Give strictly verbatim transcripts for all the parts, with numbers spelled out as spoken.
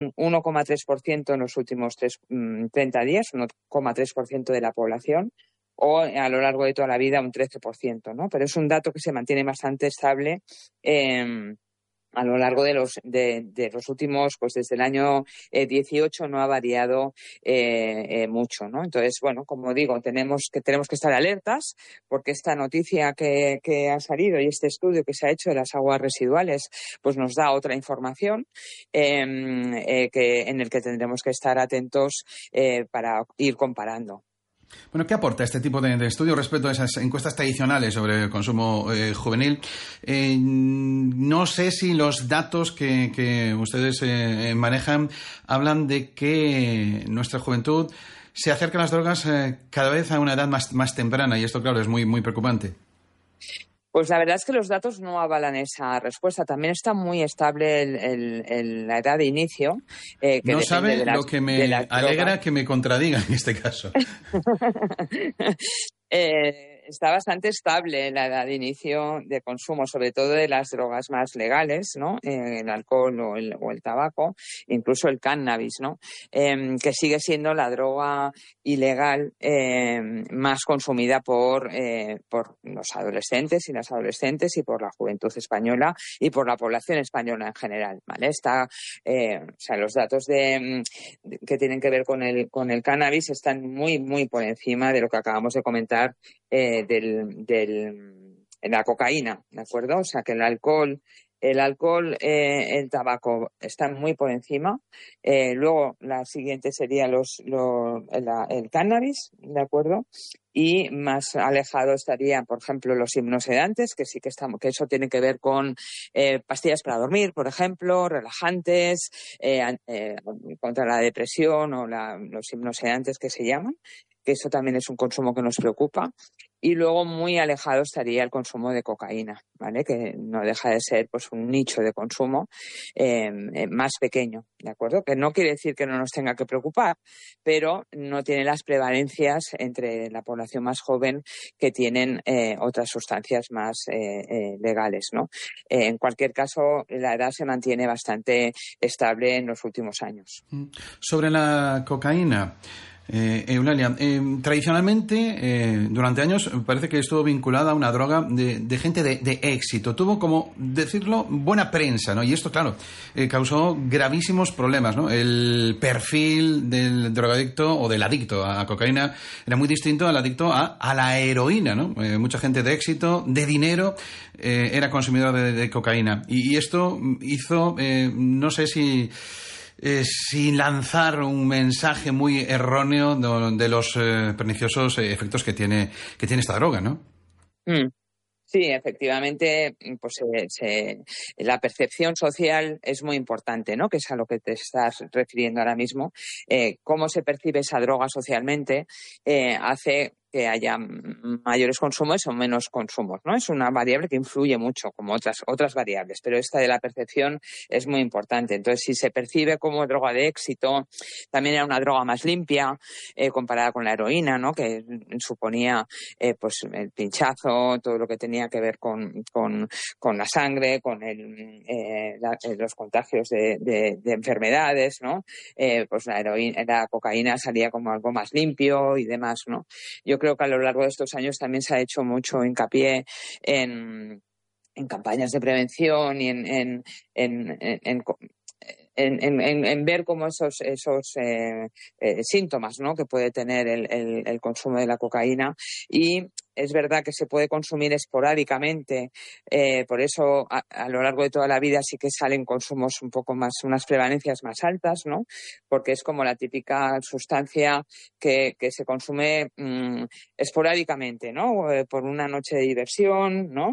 un uno coma tres por ciento en los últimos tres, treinta días, uno coma tres por ciento de la población, o a lo largo de toda la vida un trece por ciento, ¿no? Pero es un dato que se mantiene bastante estable eh, a lo largo de los de, de los últimos, pues desde el año eh, dieciocho no ha variado eh, eh, mucho, ¿no? Entonces, bueno, como digo, tenemos que tenemos que estar alertas porque esta noticia que, que ha salido y este estudio que se ha hecho de las aguas residuales, pues nos da otra información eh, eh, que en el que tendremos que estar atentos eh, para ir comparando. Bueno, ¿qué aporta este tipo de, de estudio respecto a esas encuestas tradicionales sobre el consumo eh, juvenil? Eh, no sé si los datos que, que ustedes eh, manejan hablan de que nuestra juventud se acerca a las drogas eh, cada vez a una edad más, más temprana, y esto, claro, es muy, muy preocupante. Pues la verdad es que los datos no avalan esa respuesta. También está muy estable el, el, el, la edad de inicio. Eh, que no sabe de las, lo que me alegra drogas. Que me contradiga en este caso. eh, está bastante estable la edad de inicio de consumo, sobre todo de las drogas más legales, ¿no? Eh, el alcohol o el, o el tabaco, incluso el cannabis, ¿no? Eh, que sigue siendo la droga ilegal eh, más consumida por, eh, por los adolescentes y las adolescentes y por la juventud española y por la población española en general, ¿vale? Está, eh, o sea, los datos de, de que tienen que ver con el con el cannabis están muy muy por encima de lo que acabamos de comentar eh, del, del la cocaína, ¿de acuerdo? O sea que el alcohol El alcohol, eh, el tabaco están muy por encima. Eh, luego, la siguiente sería los, los, el, el cannabis, ¿de acuerdo? Y más alejado estarían, por ejemplo, los hipnosedantes, que sí que estamos, que eso tiene que ver con eh, pastillas para dormir, por ejemplo, relajantes, eh, eh, contra la depresión o la, los hipnosedantes que se llaman, que eso también es un consumo que nos preocupa. Y luego muy alejado estaría el consumo de cocaína, ¿vale? Que no deja de ser pues un nicho de consumo eh, más pequeño, ¿de acuerdo? Que no quiere decir que no nos tenga que preocupar, pero no tiene las prevalencias entre la población más joven que tienen eh, otras sustancias más eh, eh, legales, ¿no? Eh, en cualquier caso, la edad se mantiene bastante estable en los últimos años. Sobre la cocaína, Eh, Eulalia, eh, tradicionalmente, eh, durante años, parece que estuvo vinculada a una droga de, de gente de, de éxito. Tuvo, como decirlo, buena prensa, ¿no? Y esto, claro, eh, causó gravísimos problemas, ¿no? El perfil del drogadicto o del adicto a cocaína era muy distinto al adicto a, a la heroína, ¿no? Eh, mucha gente de éxito, de dinero, eh, era consumidora de, de cocaína. Y, y esto hizo, eh, no sé si... Eh, sin lanzar un mensaje muy erróneo de, de los eh, perniciosos efectos que tiene, que tiene esta droga, ¿no? Mm. Sí, efectivamente, pues eh, se, la percepción social es muy importante, ¿no? Que es a lo que te estás refiriendo ahora mismo. Eh, cómo se percibe esa droga socialmente eh, hace que haya mayores consumos o menos consumos, ¿no? Es una variable que influye mucho, como otras otras variables, pero esta de la percepción es muy importante. Entonces, si se percibe como droga de éxito, también era una droga más limpia eh, comparada con la heroína, ¿no? Que suponía eh, pues el pinchazo, todo lo que tenía que ver con, con, con la sangre, con el, eh, la, los contagios de, de, de enfermedades, ¿no? Eh, pues la heroína, la cocaína salía como algo más limpio y demás, ¿no? Yo creo que a lo largo de estos años también se ha hecho mucho hincapié en, en campañas de prevención y en, en, en, en, en, en, en, en ver cómo esos, esos eh, eh, síntomas, ¿no? que puede tener el, el, el consumo de la cocaína. Y es verdad que se puede consumir esporádicamente, eh, por eso a, a lo largo de toda la vida sí que salen consumos un poco más, unas prevalencias más altas, ¿no? Porque es como la típica sustancia que, que se consume mmm, esporádicamente, ¿no? Eh, por una noche de diversión, ¿no?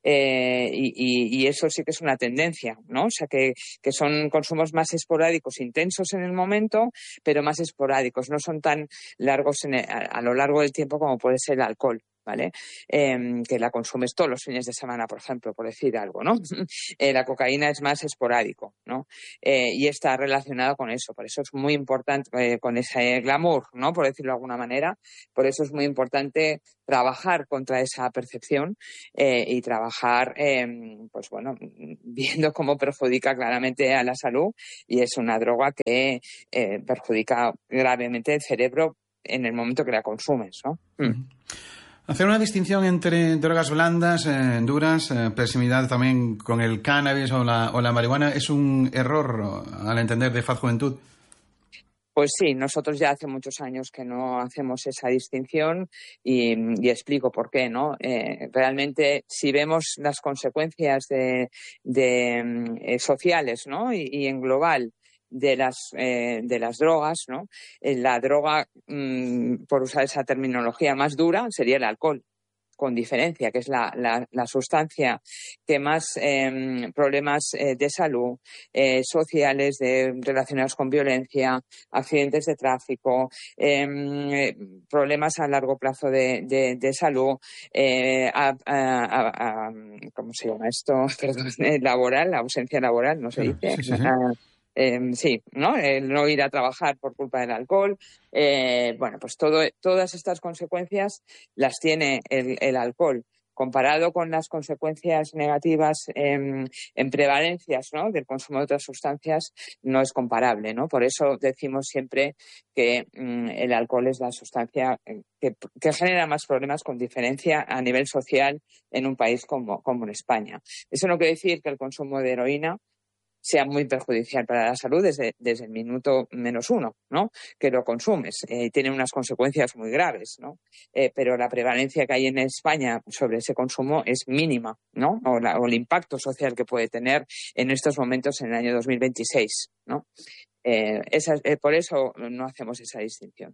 Eh, y, y, y eso sí que es una tendencia, ¿no? O sea, que, que son consumos más esporádicos, intensos en el momento, pero más esporádicos, no son tan largos en el, a, a lo largo del tiempo como puede ser el alcohol. ¿vale? Eh, que la consumes todos los fines de semana, por ejemplo, por decir algo, ¿no? eh, la cocaína es más esporádico, ¿no? Eh, y está relacionado con eso. Por eso es muy importante, eh, con ese glamour, ¿no? Por decirlo de alguna manera. Por eso es muy importante trabajar contra esa percepción eh, y trabajar, eh, pues bueno, viendo cómo perjudica claramente a la salud, y es una droga que eh, perjudica gravemente el cerebro en el momento que la consumes, ¿no? Mm. Uh-huh. Hacer una distinción entre drogas blandas, eh, duras, eh, proximidad también con el cannabis o la, o la marihuana, ¿es un error al entender de Faz Juventud? Pues sí, nosotros ya hace muchos años que no hacemos esa distinción y, y explico por qué, ¿no? Eh, realmente, si vemos las consecuencias de, de eh, sociales, ¿no? Y, y en global de las eh, de las drogas, ¿no? Eh, la droga, mmm, por usar esa terminología más dura, sería el alcohol, con diferencia, que es la, la, la sustancia que más eh, problemas eh, de salud, eh, sociales, de, relacionados con violencia, accidentes de tráfico, eh, problemas a largo plazo de, de, de salud, eh, a, a, a, a, ¿cómo se llama esto? Perdón, laboral, la ausencia laboral, ¿no se Claro, dice? sí, sí, sí. A, Eh, sí, ¿no? El no ir a trabajar por culpa del alcohol. Eh, bueno, pues todo, todas estas consecuencias las tiene el, el alcohol. Comparado con las consecuencias negativas en, en prevalencias, ¿no? Del consumo de otras sustancias, no es comparable, ¿no? Por eso decimos siempre que mmm, el alcohol es la sustancia que, que genera más problemas con diferencia a nivel social en un país como, como en España. Eso no quiere decir que el consumo de heroína sea muy perjudicial para la salud desde, desde el minuto menos uno, ¿no? Que lo consumes. Eh, tiene unas consecuencias muy graves, ¿no? Eh, pero la prevalencia que hay en España sobre ese consumo es mínima, ¿no? O, la, o el impacto social que puede tener en estos momentos en el año dos mil veintiséis, ¿no? Eh, esa, eh, por eso no hacemos esa distinción.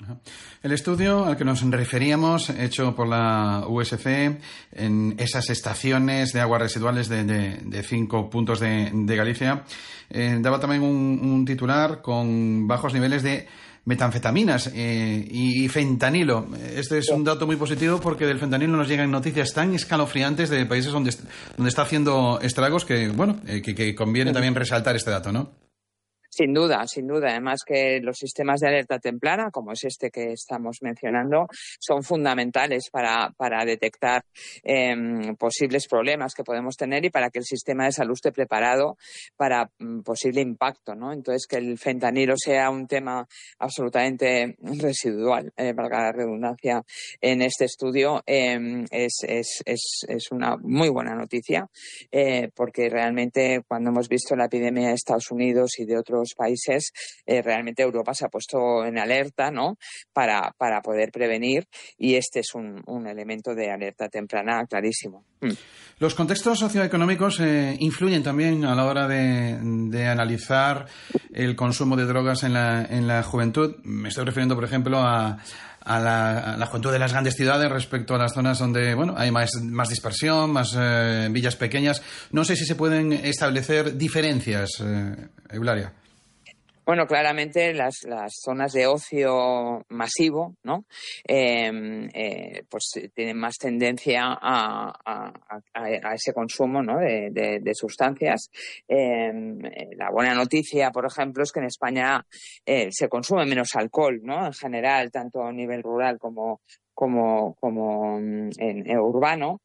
El estudio al que nos referíamos, hecho por la U S C en esas estaciones de aguas residuales de, de, de cinco puntos de, de Galicia, eh, daba también un, un titular con bajos niveles de metanfetaminas eh, y fentanilo. Este es un dato muy positivo porque del fentanilo nos llegan noticias tan escalofriantes de países donde, donde está haciendo estragos que, bueno, eh, que, que conviene también resaltar este dato, ¿no? Sin duda, sin duda. Además que los sistemas de alerta temprana, como es este que estamos mencionando, son fundamentales para, para detectar eh, posibles problemas que podemos tener y para que el sistema de salud esté preparado para um, posible impacto, ¿no? Entonces, que el fentanilo sea un tema absolutamente residual, eh, valga la redundancia, en este estudio eh, es, es, es, es una muy buena noticia, eh, porque realmente cuando hemos visto la epidemia de Estados Unidos y de otros países, eh, realmente Europa se ha puesto en alerta, ¿no? Para, para poder prevenir, y este es un, un elemento de alerta temprana clarísimo. Mm. Los contextos socioeconómicos eh, influyen también a la hora de, de analizar el consumo de drogas en la, en la juventud. Me estoy refiriendo, por ejemplo, a A la, a la juventud de las grandes ciudades respecto a las zonas donde, bueno, hay más, más dispersión, más eh, villas pequeñas. No sé si se pueden establecer diferencias, eh, Eulalia. Bueno, claramente las, las zonas de ocio masivo, ¿no? Eh, eh, pues tienen más tendencia a, a, a, a ese consumo, ¿no? de, de, de sustancias. Eh, la buena noticia, por ejemplo, es que en España eh, se consume menos alcohol, ¿no? En general, tanto a nivel rural como, como, como en, en urbano.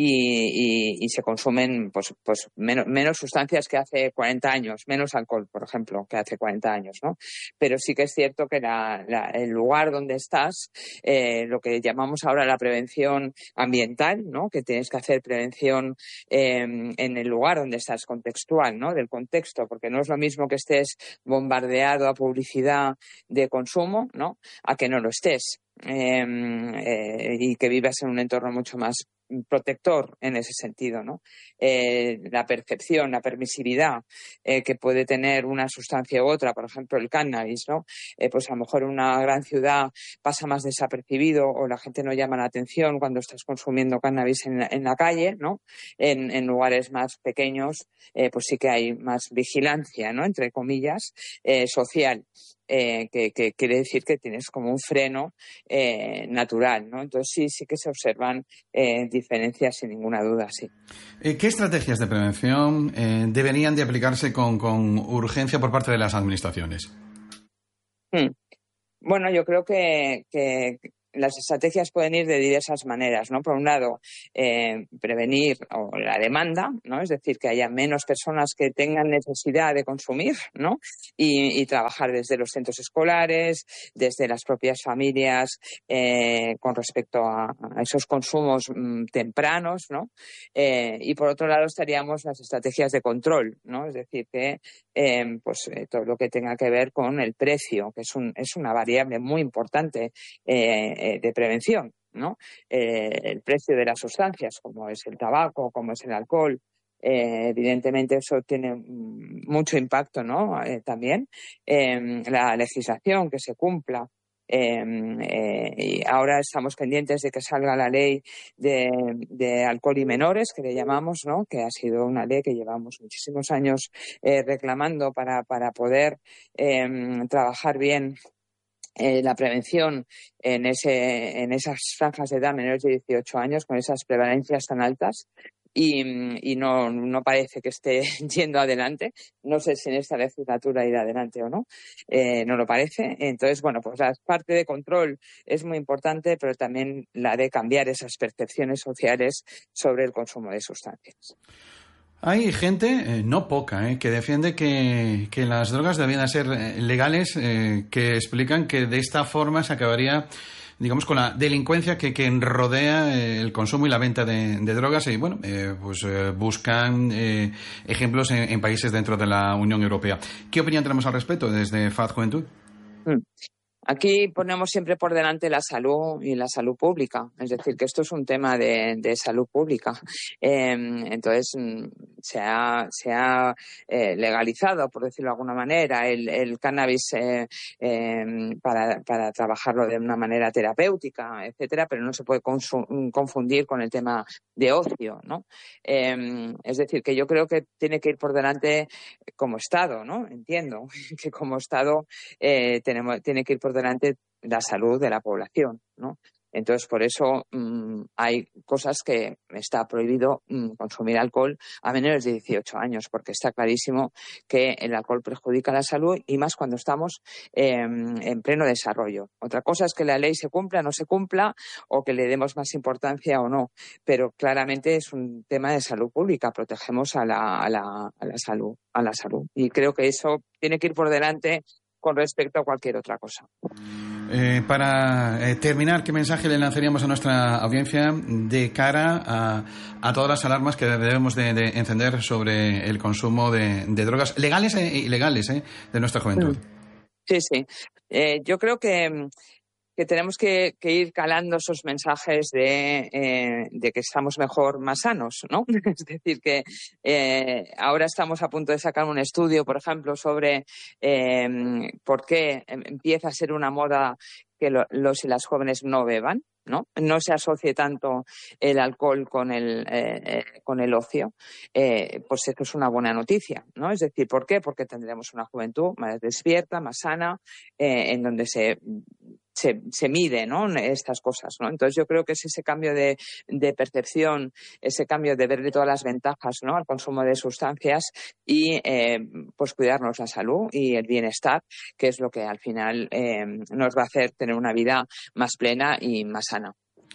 Y, y, y se consumen pues, pues menos, menos sustancias que hace cuarenta años, menos alcohol, por ejemplo, que hace cuarenta años, ¿no? Pero sí que es cierto que la, la, el lugar donde estás, eh, lo que llamamos ahora la prevención ambiental, ¿no? Que tienes que hacer prevención eh, en el lugar donde estás, contextual, ¿no? Del contexto, porque no es lo mismo que estés bombardeado a publicidad de consumo, ¿no? A que no lo estés. Eh, eh, y que vivas en un entorno mucho más protector en ese sentido, ¿no? Eh, la percepción, la permisividad eh, que puede tener una sustancia u otra, por ejemplo el cannabis, ¿no? Eh, pues a lo mejor en una gran ciudad pasa más desapercibido o la gente no llama la atención cuando estás consumiendo cannabis en la, en la calle, ¿no? En, en lugares más pequeños, eh, pues sí que hay más vigilancia, ¿no? Entre comillas, eh, social. eh, que, que quiere decir que tienes como un freno eh, natural, ¿no? Entonces sí, sí que se observan eh, diferencias sin ninguna duda, sí. ¿Qué estrategias de prevención eh, deberían de aplicarse con, con urgencia por parte de las administraciones? Hmm. Bueno, yo creo que, que las estrategias pueden ir de diversas maneras, ¿no? Por un lado, eh, prevenir o la demanda, ¿no? Es decir, que haya menos personas que tengan necesidad de consumir, ¿no? Y, y trabajar desde los centros escolares, desde las propias familias, eh, con respecto a, a esos consumos mmm, tempranos, ¿no? Eh, y por otro lado estaríamos las estrategias de control, ¿no? Es decir, que eh, pues eh, todo lo que tenga que ver con el precio, que es un, es una variable muy importante eh, de prevención, ¿no? Eh, el precio de las sustancias, como es el tabaco, como es el alcohol, eh, evidentemente eso tiene mucho impacto, ¿no? Eh, también eh, la legislación que se cumpla. Eh, eh, y ahora estamos pendientes de que salga la ley de, de alcohol y menores, que le llamamos, ¿no? Que ha sido una ley que llevamos muchísimos años eh, reclamando para, para poder eh, trabajar bien Eh, la prevención en ese en esas franjas de edad menores de dieciocho años con esas prevalencias tan altas y, y no, no parece que esté yendo adelante. No sé si en esta legislatura irá adelante o no, eh, no lo parece. Entonces, bueno, pues la parte de control es muy importante, pero también la de cambiar esas percepciones sociales sobre el consumo de sustancias. Hay gente, eh, no poca, eh, que defiende que, que las drogas debían ser eh, legales, eh, que explican que de esta forma se acabaría, digamos, con la delincuencia que, que rodea eh, el consumo y la venta de, de drogas. Y bueno, eh, pues eh, buscan eh, ejemplos en, en países dentro de la Unión Europea. ¿Qué opinión tenemos al respecto desde F A D Juventud? Mm. Aquí ponemos siempre por delante la salud y la salud pública, es decir, que esto es un tema de, de salud pública. Eh, entonces, se ha, se ha eh, legalizado, por decirlo de alguna manera, el, el cannabis eh, eh, para, para trabajarlo de una manera terapéutica, etcétera, pero no se puede confundir con el tema de ocio, ¿no? Eh, es decir, que yo creo que tiene que ir por delante como Estado, ¿no? Entiendo que como Estado eh, tenemos, tiene que ir por delante la salud de la población, ¿no? Entonces, por eso mmm, hay cosas que está prohibido mmm, consumir alcohol a menores de dieciocho años, porque está clarísimo que el alcohol perjudica la salud y más cuando estamos eh, en pleno desarrollo. Otra cosa es que la ley se cumpla o no se cumpla o que le demos más importancia o no, pero claramente es un tema de salud pública. Protegemos a la, a la, a la salud, a la salud. Y creo que eso tiene que ir por delante con respecto a cualquier otra cosa. Eh, para eh, terminar, ¿qué mensaje le lanzaríamos a nuestra audiencia de cara a, a todas las alarmas que debemos de, de encender sobre el consumo de, de drogas legales e ilegales eh, de nuestra juventud? Sí, sí. Eh, yo creo que que tenemos que, que ir calando esos mensajes de, eh, de que estamos mejor más sanos, ¿no? Es decir, que eh, ahora estamos a punto de sacar un estudio, por ejemplo, sobre eh, por qué empieza a ser una moda que lo, los y las jóvenes no beban, ¿no? No se asocie tanto el alcohol con el, eh, con el ocio, eh, pues esto es una buena noticia, ¿no? Es decir, ¿por qué? Porque tendremos una juventud más despierta, más sana, eh, en donde se... Se, se mide, ¿no? Estas cosas, ¿no? Entonces yo creo que es ese cambio de, de percepción, ese cambio de verle todas las ventajas, ¿no? Al consumo de sustancias y eh, pues cuidarnos la salud y el bienestar, que es lo que al final eh, nos va a hacer tener una vida más plena y más sana.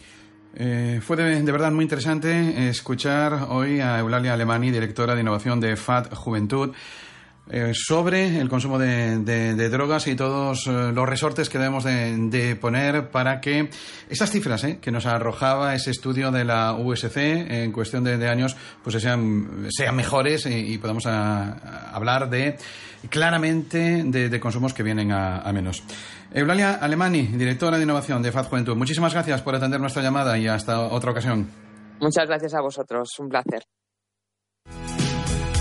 Eh, fue de, de verdad muy interesante escuchar hoy a Eulalia Alemany, directora de innovación de F A D Juventud, Eh, sobre el consumo de, de, de drogas y todos eh, los resortes que debemos de, de poner para que esas cifras eh, que nos arrojaba ese estudio de la U S C en cuestión de, de años pues sean, sean mejores y, y podamos a, a hablar de claramente de, de consumos que vienen a, a menos. Eulalia Alemany, directora de innovación de F A D Juventud, muchísimas gracias por atender nuestra llamada y hasta otra ocasión. Muchas gracias a vosotros, un placer.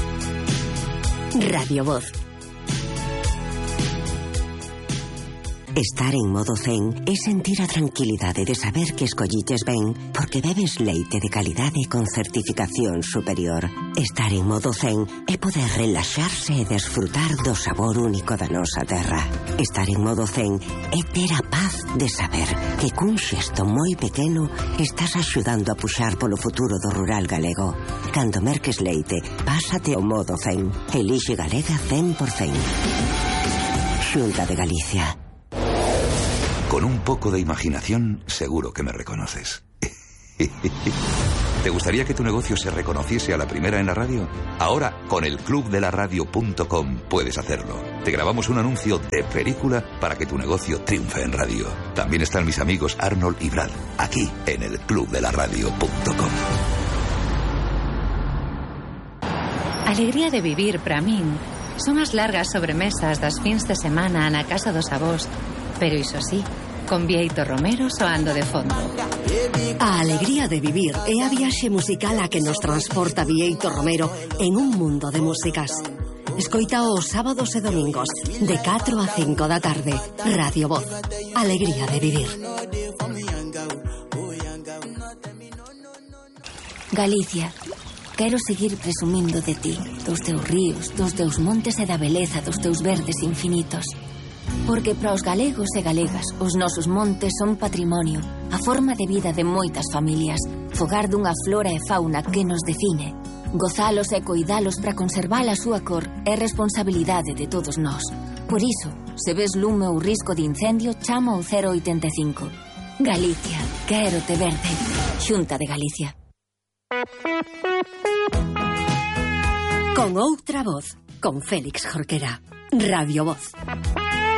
Radio Voz. Estar en modo zen é sentir a tranquilidade de saber que escolliches ben porque bebes leite de calidade con certificación superior. Estar en modo zen é poder relaxarse e desfrutar do sabor único da nosa terra. Estar en modo zen é ter a paz de saber que cun xesto moi pequeno estás axudando a puxar polo futuro do rural galego. Cando merques leite, pásate ao modo zen. Elixe Galega cen por cen. Xunta de Galicia. Con un poco de imaginación, seguro que me reconoces. ¿Te gustaría que tu negocio se reconociese a la primera en la radio? Ahora, con el club de la radio punto com puedes hacerlo. Te grabamos un anuncio de película para que tu negocio triunfe en radio. También están mis amigos Arnold y Brad, aquí en el club de la radio punto com. Alegría de vivir, para min, son as largas sobremesas das fins de semana na casa dos avós, pero iso sí, con Bieito Romero soando de fondo. A alegría de vivir é a viaxe musical a que nos transporta Bieito Romero en un mundo de músicas. Escoita os sábados e domingos de catro a cinco da tarde. Radio Voz. Alegría de vivir. Galicia, quero seguir presumindo de ti, dos teus ríos, dos teus montes e da beleza dos teus verdes infinitos. Porque para os galegos e galegas os nosos montes son patrimonio, a forma de vida de moitas familias, fogar dunha flora e fauna que nos define. Gozalos e coidalos para conservar a súa cor é responsabilidade de todos nós. Por iso, se ves lume ou risco de incendio, chama ao cero oitenta e cinco. Galicia, quero te verde. Xunta de Galicia. Con outra voz, con Félix Jorquera. Radio Voz.